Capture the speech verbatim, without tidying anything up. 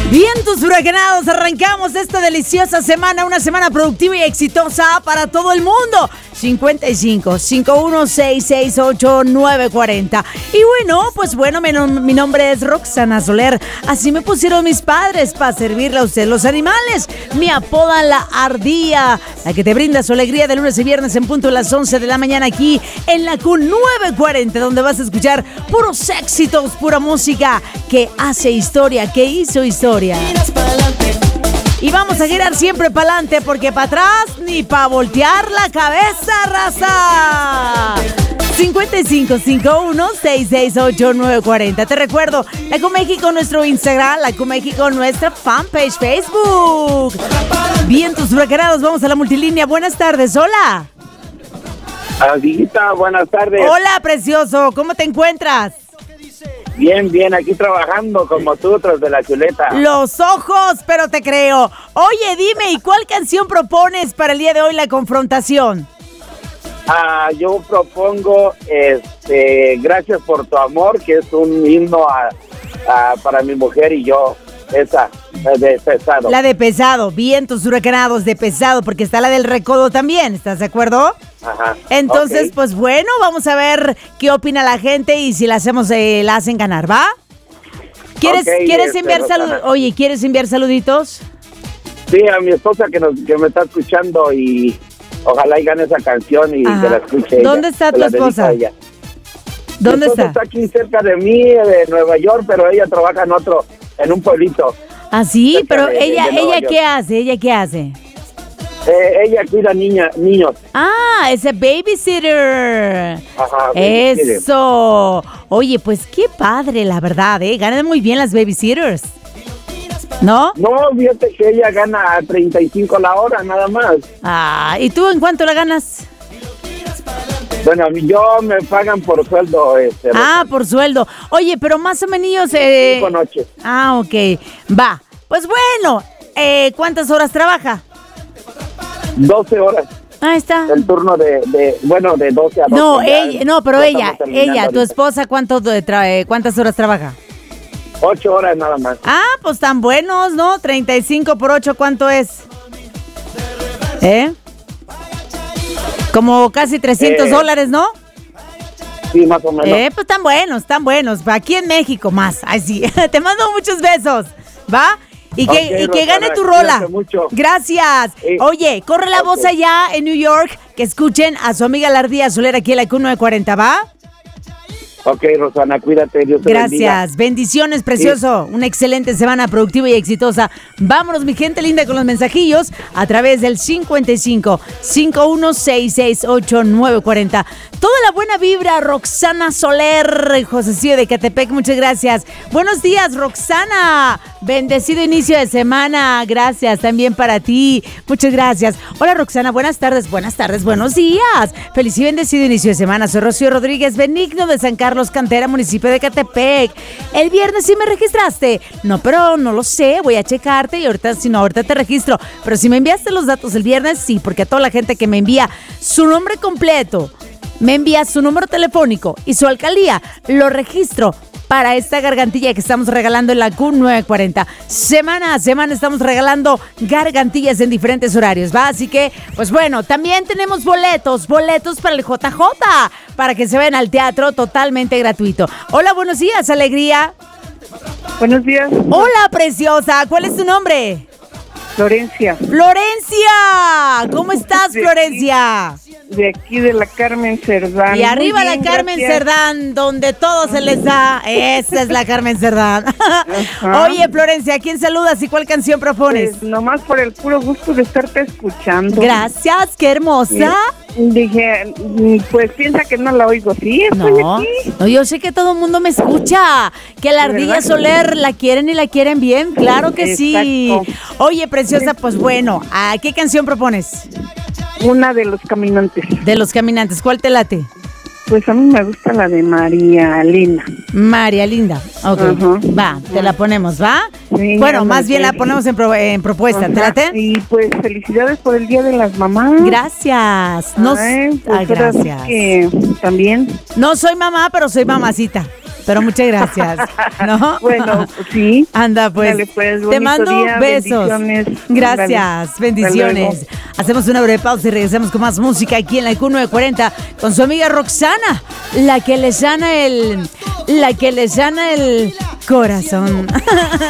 Bien, tus huracanados, arrancamos esta deliciosa semana, una semana productiva y exitosa para todo el mundo. cincuenta y cinco, cincuenta y uno, sesenta y seis, ochenta y nueve, cuarenta. Y bueno, pues bueno, mi, nom- mi nombre es Roxana Soler. Así me pusieron mis padres para servirle a usted los animales. Me apodan la Ardilla, la que te brinda su alegría de lunes y viernes en punto a las once de la mañana aquí en la Q nueve cuarenta, donde vas a escuchar puros éxitos, pura música que hace historia, que hizo historia. Y vamos a girar siempre para adelante, porque para atrás ni para voltear la cabeza, raza. cincuenta y cinco, cincuenta y uno, sesenta y seis, ochenta y nueve, cuarenta. Te recuerdo, la Q México, nuestro Instagram, la Q México, nuestra fanpage Facebook. Bien, tus huracanados, vamos a la multilínea. Buenas tardes, hola. Adita, buenas tardes. Hola, precioso, ¿cómo te encuentras? Bien, bien, aquí trabajando como tú tras de la chuleta. Los ojos, pero te creo. Oye, dime, ¿y cuál canción propones para el día de hoy, la confrontación? Ah, yo propongo, este, Gracias por tu amor, que es un himno a, a, para mi mujer y yo. Esa, de Pesado. La de Pesado, bien, tus huracanados de Pesado, porque está la del Recodo también, ¿estás de acuerdo? Ajá. Entonces, Okay. Pues bueno, vamos a ver qué opina la gente y si la hacemos, eh, la hacen ganar, ¿va? ¿Quieres, Okay, ¿quieres este, enviar Rosana. saludos? Oye, ¿quieres enviar saluditos? Sí, a mi esposa que, nos, que me está escuchando y ojalá y gane esa canción y Ajá. que la escuche ella. ¿Dónde está Se tu la dedico esposa? a ella. ¿Dónde Mi esposa está? está aquí cerca de mí, de Nueva York, pero ella trabaja en otro, en un pueblito. Ah, sí, cerca pero de- de- ella, de Nueva ella York. ¿qué hace? ¿Ella qué hace? Eh, ella cuida niña, niños. Ah, es a babysitter. Ajá. babysitter. Eso. Oye, pues qué padre, la verdad, ¿eh? Ganan muy bien las babysitters. ¿No? No, fíjate que ella gana a treinta y cinco la hora, nada más. Ah, ¿y tú en cuánto la ganas? Bueno, a mí yo me pagan por sueldo. Este, Ah, por sueldo. Oye, pero más o menos... Eh... cinco noches. Ah, ok. Va. Pues bueno, eh, ¿cuántas horas trabaja? doce horas. Ahí está. El turno de, de bueno, de doce a doce. No, ya- ella, no, pero ya ella, estamos terminando ella, tu ahorita. esposa, ¿cuánto de tra- eh, ¿cuántas horas trabaja? ocho horas nada más. Ah, pues tan buenos, ¿no? treinta y cinco por ocho, ¿cuánto es? ¿Eh? Como casi trescientos Eh, dólares, ¿no? Sí, más o menos. Eh, pues tan buenos, tan buenos. Aquí en México más. Ay, sí. Te mando muchos besos, ¿va? Y que, Ok, y que Rosana, gane tu cuídate rola. mucho. Gracias. Sí. Oye, corre la Ok. voz allá en New York, que escuchen a su amiga la Ardilla Soler aquí en la Q nueve cuarenta, ¿va? Ok, Rosana, cuídate, Dios te bendiga. Gracias, bendiciones, precioso. Una excelente semana productiva y exitosa. Vámonos, mi gente linda, con los mensajillos a través del cincuenta y cinco, cincuenta y uno, sesenta y seis, ochenta y nueve, cuarenta. Toda la buena vibra, Roxana Soler, Josecillo de Catepec, muchas gracias. Buenos días, Roxana. Bendecido inicio de semana. Gracias también para ti. Muchas gracias. Hola, Roxana, buenas tardes, buenas tardes, buenos días. Feliz y bendecido inicio de semana. Soy Rocío Rodríguez Benigno de San Carlos Cantera, municipio de Catepec. El viernes sí me registraste. No, pero no lo sé, voy a checarte y ahorita, si no, ahorita te registro. Pero si me enviaste los datos el viernes, sí, porque a toda la gente que me envía su nombre completo, me envía su número telefónico y su alcaldía, lo registro para esta gargantilla que estamos regalando en la Q nueve cuarenta. Semana a semana estamos regalando gargantillas en diferentes horarios, ¿va? Así que, pues bueno, también tenemos boletos, boletos para el J J, para que se vayan al teatro totalmente gratuito. Hola, buenos días, Alegría. Buenos días, Hola, preciosa. ¿Cuál es tu nombre? Florencia, Florencia. ¿Cómo estás, Sí. Florencia? de aquí de la Carmen Cerdán. Y arriba Muy la bien, Carmen gracias. Cerdán, donde todo se les da. Esa es la Carmen Cerdán. Ajá. Oye, Florencia, ¿a quién saludas y cuál canción propones? Pues nomás por el puro gusto de estarte escuchando. Gracias, qué hermosa. Dije, mm, pues piensa que no la oigo. Sí, estoy No, aquí. no, yo sé que todo el mundo me escucha. Que la Ardilla ¿Verdad? Soler la quieren y la quieren bien. Claro que sí. Exacto. Oye, preciosa, pues bueno, ¿a qué canción propones? Una de los caminantes. De los caminantes, ¿cuál te late? Pues a mí me gusta la de María Lina. María Linda. Ok, Ajá. va, te la ponemos, ¿va? Sí, bueno, ándale. más bien la ponemos en, pro- en propuesta. ¿Te Ajá. late? Y pues felicidades por el Día de las Mamás. Gracias. No, Ay, pues ah, ahora sí gracias. que también. No soy mamá, pero soy mamacita. pero muchas gracias. ¿No? Bueno, sí. Anda, pues. Dale, pues, te bonito mando día, besos. bendiciones. Gracias, Dale. bendiciones. Hacemos una breve pausa y regresamos con más música aquí en la I Q nueve cuarenta con su amiga Roxana, la que le sana el, la que le sana el corazón.